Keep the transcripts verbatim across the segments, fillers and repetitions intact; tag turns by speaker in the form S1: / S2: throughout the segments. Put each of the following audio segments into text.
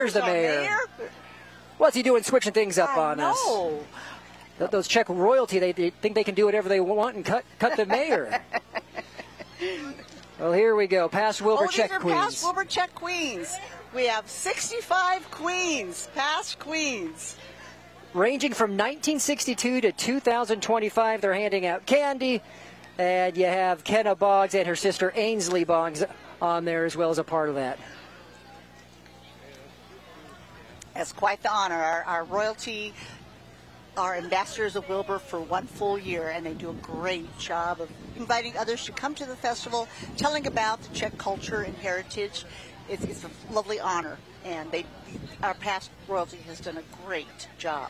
S1: There's the mayor. mayor. What's he doing switching things up
S2: I
S1: on
S2: know.
S1: us? Those Czech royalty, they, they think they can do whatever they want and cut cut the mayor. Well, here we go. Past Wilbur
S2: oh,
S1: Czech
S2: these are
S1: queens.
S2: Past Wilbur Czech queens. We have sixty-five queens, past queens.
S1: Ranging from nineteen sixty-two to two thousand twenty-five, they're handing out candy. And you have Kenna Boggs and her sister Ainsley Boggs on there as well as a part of that.
S2: It's quite the honor. Our, our royalty are ambassadors of Wilbur for one full year, and they do a great job of inviting others to come to the festival, telling about the Czech culture and heritage. It's, it's a lovely honor, and they, our past royalty has done a great job.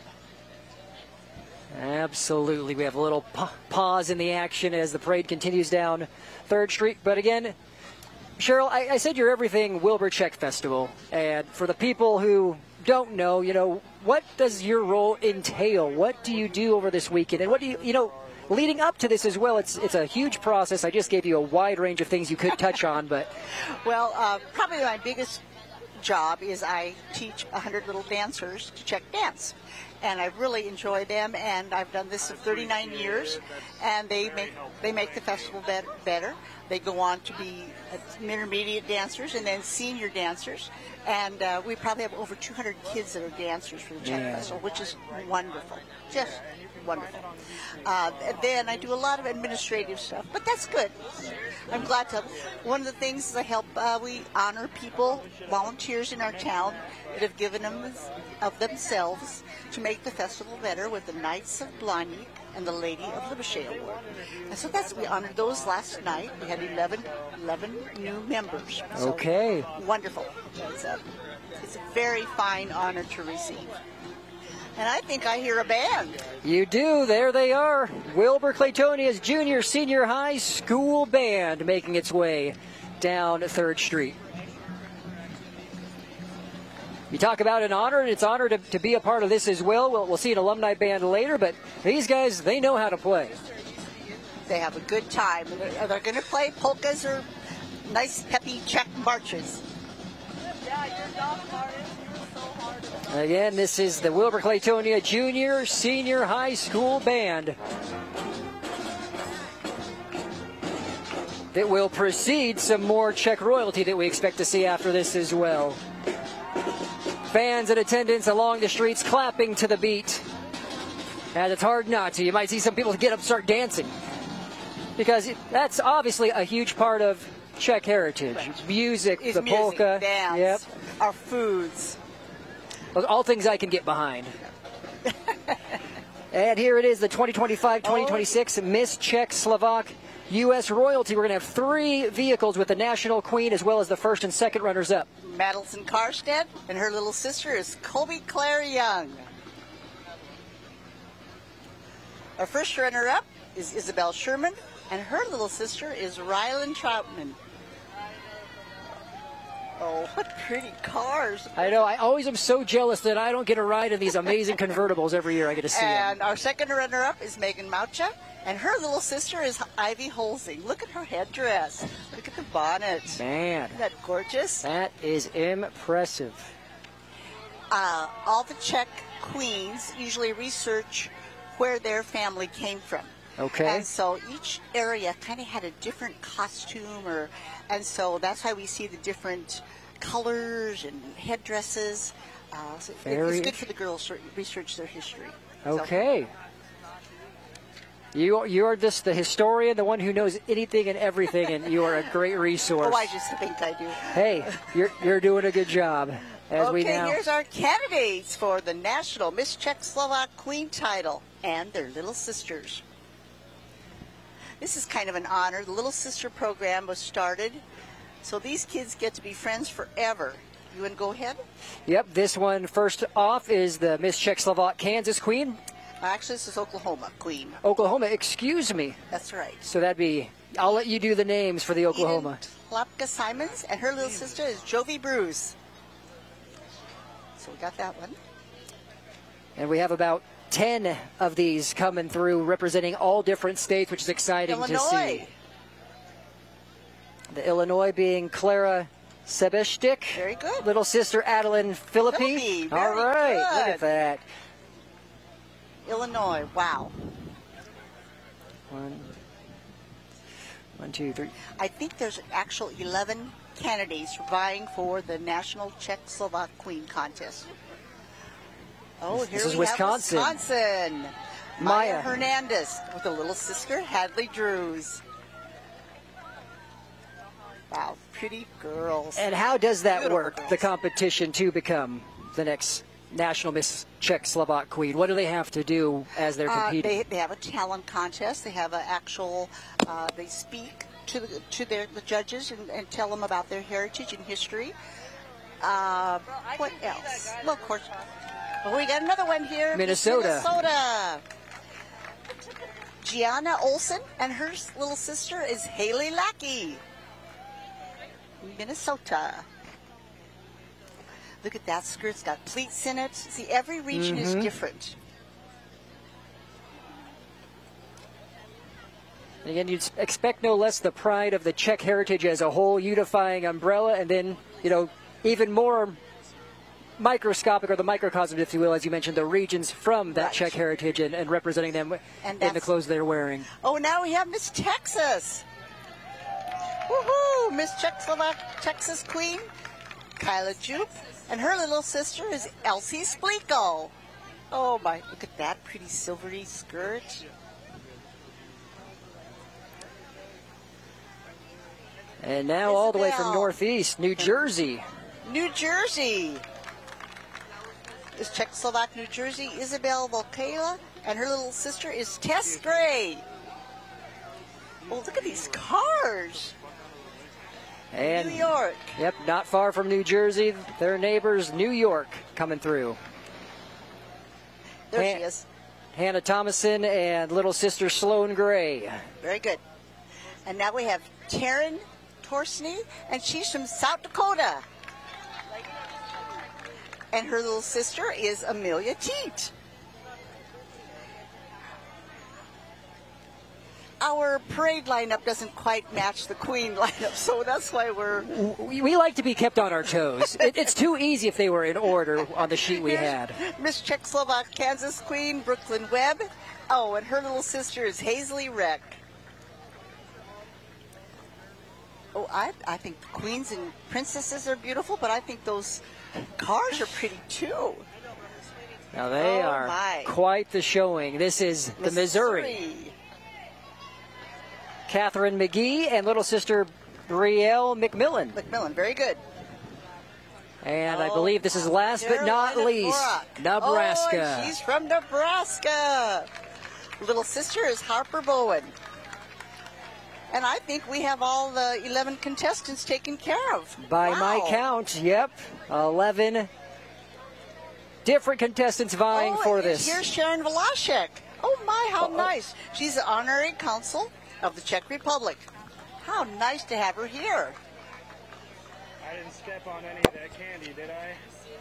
S1: Absolutely. We have a little pa pause in the action as the parade continues down third Street. But again, Cheryl, I, I said you're everything Wilbur Czech Festival. And for the people who don't know, you know, what does your role entail? What do you do over this weekend? And what do you, you know, leading up to this as well, it's it's a huge process. I just gave you a wide range of things you could touch on, but...
S2: Well, uh, probably my biggest job is I teach one hundred little dancers to Czech dance. And I really enjoy them, and I've done this for thirty-nine years, and they make they make the festival better. better. They go on to be intermediate dancers and then senior dancers, and uh, we probably have over two hundred kids that are dancers for the Czech
S1: yeah.
S2: Festival, which is wonderful, just wonderful. Uh, then I do a lot of administrative stuff, but that's good. I'm glad to. One of the things is I help, uh, we honor people, volunteers in our town that have given them of themselves to make the festival better with the Knights of Blahnik and the Lady of Liberty Award. And so that's, we honored those last night. We had eleven, eleven new members. So
S1: okay.
S2: Wonderful. It's a, it's a very fine honor to receive. And I think I hear a band.
S1: You do. There they are. Wilbur Claytonia's Junior Senior High School Band making its way down third Street. You talk about an honor, and it's an honor to, to be a part of this as well. well. We'll see an alumni band later, but these guys, they know how to play.
S2: They have a good time. They're, they're going to play polkas or nice, peppy Czech marches.
S1: Again, this is the Wilbur Claytonia Junior Senior High School Band that will precede some more Czech royalty that we expect to see after this as well. Fans in attendance along the streets clapping to the beat. And it's hard not to. You might see some people get up and start dancing. Because that's obviously a huge part of Czech heritage.
S2: Right.
S1: Music,
S2: it's
S1: the
S2: music,
S1: polka.
S2: Dance,
S1: yep.
S2: Our foods.
S1: All things I can get behind. And here it is, the twenty twenty-five twenty twenty-six oh. Miss Czech Slovak U S Royalty. We're going to have three vehicles with the National Queen as well as the first and second runners-up.
S2: Madelson Karstedt, and her little sister is Colby Claire Young. Our first runner-up is Isabel Sherman, and her little sister is Rylan Troutman. Oh, what pretty cars.
S1: I know. I always am so jealous that I don't get a ride in these amazing convertibles every year I get to see
S2: And
S1: them.
S2: our second runner-up is Megan Maucha, and her little sister is Ivy Holsing. Look at her headdress. Look at the bonnet.
S1: Man.
S2: Isn't that gorgeous?
S1: That is impressive.
S2: Uh, all the Czech queens usually research where their family came from.
S1: Okay.
S2: And so each area kind of had a different costume, or, and so that's why we see the different colors and headdresses. Uh, so
S1: Very
S2: it's good for the girls to research their history.
S1: Okay. So. You, you are just the historian, the one who knows anything and everything, and you are a great resource.
S2: Oh, I just think I do.
S1: Hey, you're, you're doing a good job. As
S2: okay,
S1: we now...
S2: here's our candidates for the National Miss Czechoslovak Queen title and their little sisters. This is kind of an honor. The Little Sister program was started, so these kids get to be friends forever. You want to go ahead?
S1: Yep, this one first off is the Miss Czechoslovak Kansas Queen.
S2: Actually, this is Oklahoma Queen.
S1: Oklahoma, excuse me.
S2: That's right.
S1: So that'd be, I'll let you do the names for the Oklahoma.
S2: Lapka Simons, and her little sister is Jovi Bruce. So we got that one.
S1: And we have about ten of these coming through representing all different states, which is exciting
S2: Illinois.
S1: to see. The Illinois being Clara Sebestik.
S2: Very good.
S1: Little sister Adeline Philippi.
S2: Philippi, very
S1: All right,
S2: good.
S1: look at that.
S2: Illinois, wow.
S1: One, one, two, three.
S2: I think there's actual eleven candidates vying for the National Czechoslovak Queen contest. Oh,
S1: This-
S2: here
S1: this is
S2: we
S1: Wisconsin.
S2: have Wisconsin.
S1: Maya.
S2: Maya Hernandez with a little sister, Hadley Drews. Wow, pretty girls.
S1: And how does that
S2: Beautiful
S1: work,
S2: girls.
S1: the competition to become the next National Miss Czechoslovak Queen? What do they have to do as they're
S2: Uh,
S1: competing?
S2: they, they have a talent contest. They have an actual, uh, they speak to the, to their, the judges and, and tell them about their heritage and history. Uh, what else? Well, of course, well, we got another one here.
S1: Minnesota.
S2: Minnesota. Gianna Olson and her s- little sister is Haley Lackey. Minnesota. Look at that skirt. It's got pleats in it. See, every region is different.
S1: Again, you'd s- expect no less the pride of the Czech heritage as a whole, unifying umbrella, and then, you know, even more microscopic, or the microcosm, if you will, as you mentioned, the regions from that
S2: Right.
S1: Czech heritage and, and representing them
S2: And
S1: in the
S2: that's-
S1: clothes they're wearing.
S2: Oh, now we have Miss Texas. Woohoo! Miss Czechoslovak Texas Queen, Kyla Jupe, and her little sister is Elsie Spliko. Oh my, look at that pretty silvery skirt.
S1: And now all the way from
S2: Isabel.
S1: Northeast, New Jersey.
S2: New Jersey. Is Czechoslovak New Jersey, Isabel Volkala, and her little sister is Tess Gray. Oh, look at these cars.
S1: And
S2: New York.
S1: Yep, not far from New Jersey. Their neighbors, New York, coming through.
S2: There
S1: Han-
S2: she is.
S1: Hannah Thomason and little sister Sloan Gray.
S2: Very good. And now we have Taryn Torsney, and she's from South Dakota. And her little sister is Amelia Teat. Our parade lineup doesn't quite match the Queen lineup, so that's why we're...
S1: We, we like to be kept on our toes. It, it's too easy if they were in order on the sheet we had.
S2: Miss Czechoslovak Kansas Queen, Brooklyn Webb. Oh, and her little sister is Hazley Reck. Oh, I, I think the queens and princesses are beautiful, but I think those cars are pretty too.
S1: Now they
S2: Oh,
S1: are
S2: my.
S1: quite the showing. This is the Missouri. Catherine McGee and little sister Brielle McMillan.
S2: McMillan, very good.
S1: And I
S2: Oh,
S1: believe this is last but not
S2: Carolina
S1: least,
S2: Dvorak.
S1: Nebraska.
S2: Oh, she's from Nebraska. Little sister is Harper Bowen. And I think we have all the eleven contestants taken care of.
S1: By
S2: Wow.
S1: my count, yep, eleven different contestants vying
S2: oh,
S1: for
S2: and
S1: this.
S2: Here's Sharon Velashek. Oh my, how
S1: Uh-oh.
S2: nice. She's the honorary consul of the Czech Republic. How nice to have her here.
S3: I didn't step on any of that candy, did I?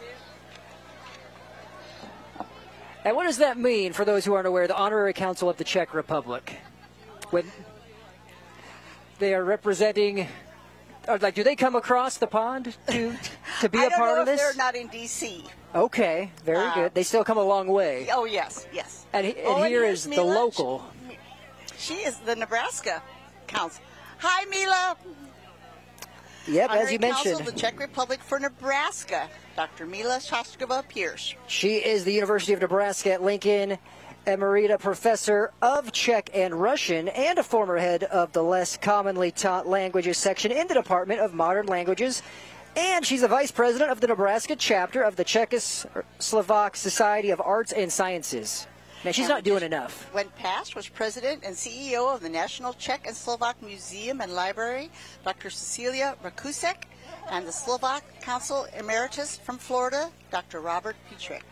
S1: And what does that mean for those who aren't aware? The honorary council of the Czech Republic, when they are representing, or like, do they come across the pond to to be
S2: I
S1: a
S2: don't
S1: part
S2: know
S1: of
S2: if
S1: this?
S2: they're not in D C.
S1: Okay, very
S2: Uh,
S1: good. They still come a long way.
S2: Oh, yes, yes.
S1: And, he- and
S2: Oh, and
S1: here
S2: here's
S1: is the
S2: Mila.
S1: local.
S2: She is the Nebraska council. Hi, Mila.
S1: Yep, as
S2: Honorary
S1: you
S2: Council
S1: mentioned,
S2: of the Czech Republic for Nebraska, Doctor Mila Shoskova Pierce.
S1: she is the University of Nebraska at Lincoln Emerita Professor of Czech and Russian and a former head of the less commonly taught languages section in the Department of Modern Languages. And she's the vice president of the Nebraska chapter of the Czechoslovak Society of Arts and Sciences. Now, she's
S2: And
S1: not doing
S2: just
S1: enough.
S2: Went past was president and C E O of the National Czech and Slovak Museum and Library, Doctor Cecilia Rakusek, and the Slovak Council Emeritus from Florida, Doctor Robert Petrek.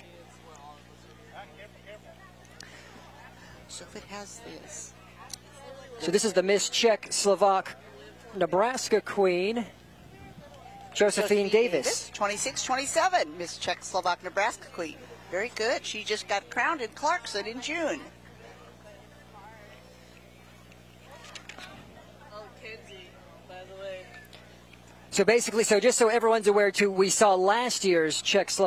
S2: So if it has this.
S1: So this is the Miss Czech Slovak Nebraska Queen, Josephine Davis.
S2: twenty-six twenty-seven, Miss Czechoslovak Nebraska Queen. Very good. She just got crowned in Clarkson in June.
S4: Oh, Kenzie, by the way.
S1: So basically, so just so everyone's aware too, we saw last year's Czech